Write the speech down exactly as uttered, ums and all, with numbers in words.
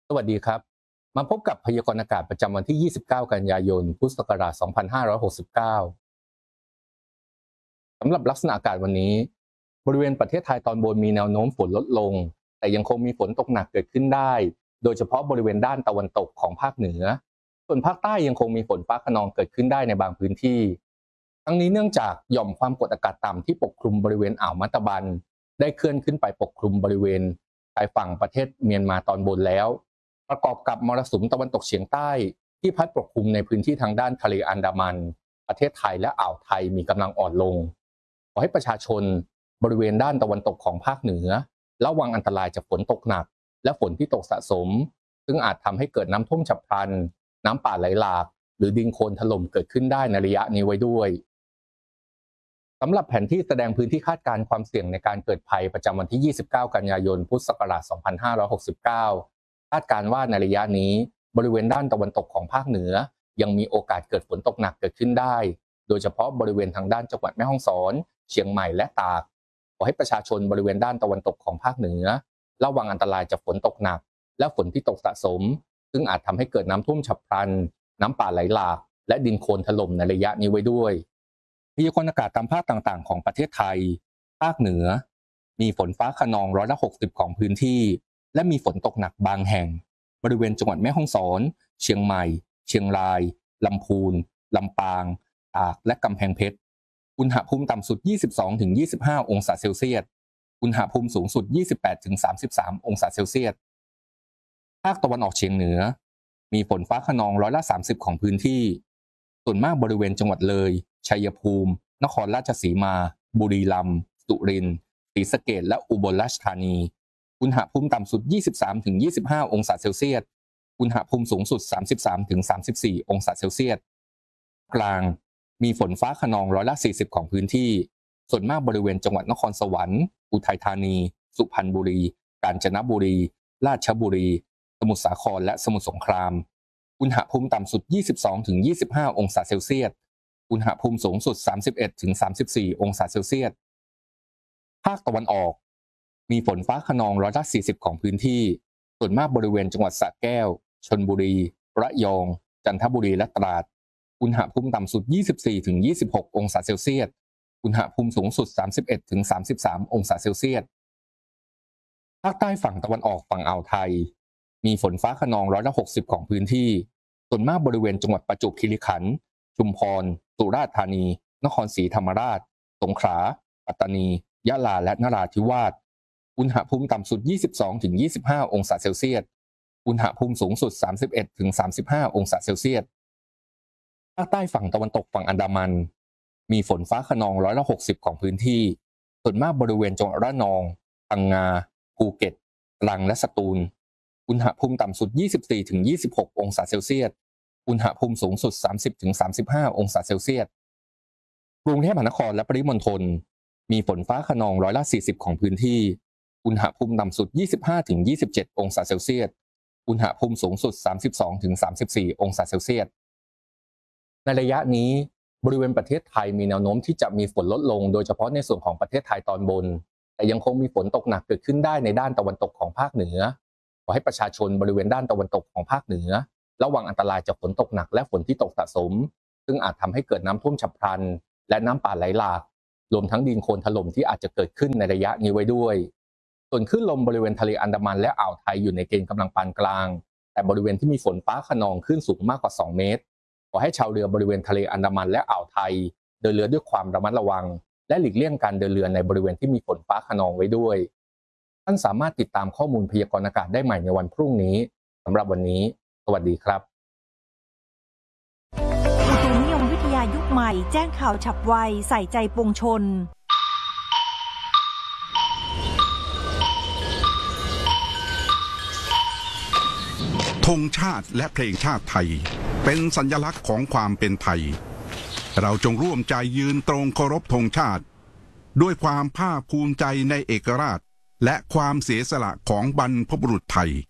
สวัสดีครับมาพบกับพยากรณ์อากาศประจำวันที่ ยี่สิบเก้า กันยายน พุทธศักราช สองพันห้าร้อยหกสิบเก้า สำหรับลักษณะอากาศวันนี้บริเวณประเทศไทยตอนบนมีแนวโน้มฝนลดลงแต่ยังคงมีฝนตกหนักเกิดขึ้นได้โดยเฉพาะบริเวณด้านตะวันตกของภาคเหนือส่วนภาคใต้ยังคงมีฝนฟ้าคะนองเกิดขึ้นได้ในบางพื้นที่ทั้งนี้เนื่องจากหย่อมความกดอากาศต่ำที่ปกคลุมบริเวณอ่าวมัตตบันได้เคลื่อนขึ้นไปปกคลุมบริเวณชายฝั่งประเทศเมียนมาตอนบนแล้วประกอบกับมรสุมตะวันตกเฉียงใต้ที่พัดปกคลุมในพื้นที่ทางด้านทะเลอันดามันประเทศไทยและอ่าวไทยมีกำลังอ่อนลงขอให้ประชาชนบริเวณด้านตะวันตกของภาคเหนือระวังอันตรายจากฝนตกหนักและฝนที่ตกสะสมซึ่งอาจทำให้เกิดน้ำท่วมฉับพลันน้ำป่าไหลหลากหรือดินโคลนถล่มเกิดขึ้นได้ในระยะนี้ไว้ด้วยสำหรับแผนที่แสดงพื้นที่คาดการณ์ความเสี่ยงในการเกิดภัยประจำวันที่ ยี่สิบเก้า กันยายน พุทธศักราช สองพันห้าร้อยหกสิบเก้า คาดการณ์ว่าในระยะนี้บริเวณด้านตะวันตกของภาคเหนือยังมีโอกาสเกิดฝนตกหนักเกิดขึ้นได้โดยเฉพาะบริเวณทางด้านจังหวัดแม่ฮ่องสอนเชียงใหม่และตากขอให้ประชาชนบริเวณด้านตะวันตกของภาคเหนือระวังอันตรายจากฝนตกหนักและฝนที่ตกสะสมซึ่งอาจทำให้เกิดน้ำท่วมฉับพลันน้ำป่าไหลหลากและดินโคลนถล่มในระยะนี้ไว้ด้วยพยากรณ์อากาศตามภาคต่างๆของประเทศไทยภาคเหนือมีฝนฟ้าคะนองร้อยละหกสิบของพื้นที่และมีฝนตกหนักบางแห่งบริเวณจังหวัดแม่ฮ่องสอนเชียงใหม่เชียงรายลำพูนลำปางตากและกำแพงเพชรอุณหภูมิต่ำสุด ยี่สิบสองถึงยี่สิบห้า องศาเซลเซียสอุณหภูมิสูงสุด ยี่สิบแปดถึงสามสิบสาม องศาเซลเซียสภาคตะวันออกเฉียงเหนือมีฝนฟ้าคะนองร้อยละสามสิบของพื้นที่ส่วนมากบริเวณจังหวัดเลยชัยภูมินครราชสีมาบุรีรัมย์สุรินทร์ศรีสะเกษและอุบลราชธานีอุณหภูมิต่ำสุด ยี่สิบสามถึงยี่สิบห้า องศาเซลเซียสอุณหภูมิสูงสุด สามสิบสามถึงสามสิบสี่ องศาเซลเซียสกลางมีฝนฟ้าคะนองร้อยละสี่สิบของพื้นที่ส่วนมากบริเวณจังหวัดนครสวรรค์อุทัยธานีสุพรรณบุรีกาญจนบุรีราชบุรีสมุทรสาครและสมุทรสงครามอุณหภูมิต่ำสุด ยี่สิบสองถึงยี่สิบห้า องศาเซลเซียสอุณหภูมิสูงสุด สามสิบเอ็ดถึงสามสิบสี่ องศาเซลเซียสภาคตะวันออกมีฝนฟ้าคะนองร้อยละสี่สิบของพื้นที่ส่วนมากบริเวณจังหวัดสระแก้วชลบุรีระยองจันทบุรีและตราดอุณหภูมิต่ำสุด ยี่สิบสี่ถึงยี่สิบหก องศาเซลเซียสอุณหภูมิสูงสุด สามสิบเอ็ดถึงสามสิบสาม องศาเซลเซียสภาคใต้ฝั่งตะวันออกฝั่งอ่าวไทยมีฝนฟ้าคะนองร้อยละหกสิบของพื้นที่ส่วนมากบริเวณจังหวัดประจวบคีรีขันธ์ชุมพรสุราษฎร์ธานีนครศรีธรรมราชสงขลาปัตตานียะลาและนราธิวาสอุณหภูมิต่ำสุด ยี่สิบสองถึงยี่สิบห้า องศาเซลเซียสอุณหภูมิสูงสุด สามสิบเอ็ดถึงสามสิบห้า องศาเซลเซียสภาคใต้ฝั่งตะวันตกฝั่งอันดามันมีฝนฟ้าคะนองร้อยละหกสิบของพื้นที่ส่วนมากบริเวณจังหวัดระนองพังงาภูเก็ตตรังและสตูลอุณหภูมิต่ำสุด ยี่สิบสี่ถึงยี่สิบหก องศาเซลเซียสอุณหภูมิสูงสุด สามสิบถึงสามสิบห้า องศาเซลเซียสกรุงเทพมหานครและปริมณฑลมีฝนฟ้าคะนองร้อยละสี่สิบของพื้นที่อุณหภูมิต่ำสุด ยี่สิบห้าถึงยี่สิบเจ็ด องศาเซลเซียสอุณหภูมิสูงสุด สามสิบสองถึงสามสิบสี่ องศาเซลเซียสในระยะนี้บริเวณประเทศไทยมีแนวโน้มที่จะมีฝนลดลงโดยเฉพาะในส่วนของประเทศไทยตอนบนแต่ยังคงมีฝนตกหนักเกิดขึ้นได้ในด้านตะวันตกของภาคเหนือขอให้ประชาชนบริเวณด้านตะวันตกของภาคเหนือระวังอันตรายจากฝนตกหนักและฝนที่ตกสะสมซึ่งอาจทำให้เกิดน้ำท่วมฉับพลันและน้ำป่าไหลหลากรวมทั้งดินโคลนถล่มที่อาจจะเกิดขึ้นในระยะนี้ไว้ด้วยส่วนคลื่นลมบริเวณทะเลอันดามันและอ่าวไทยอยู่ในเกณฑ์กำลังปานกลางแต่บริเวณที่มีฝนฟ้าคะนองคลื่นสูงมากกว่าสองเมตรขอให้ชาวเรือบริเวณทะเลอันดามันและอ่าวไทยเดินเรือด้วยความระมัดระวังและหลีกเลี่ยงการเดินเรือในบริเวณที่มีฝนฟ้าคะนองไว้ด้วยท่านสามารถติดตามข้อมูลพยากรณ์อากาศได้ใหม่ในวันพรุ่งนี้สำหรับวันนี้สวัสดีครับอุตุนิยมวิทยายุคใหม่แจ้งข่าวฉับไวใส่ใจปวงชนธงชาติและเพลงชาติไทยเป็นสัญลักษณ์ของความเป็นไทยเราจงร่วมใจยืนตรงเคารพธงชาติด้วยความภาคภูมิใจในเอกราชและความเสียสละของบรรพบุรุษไทย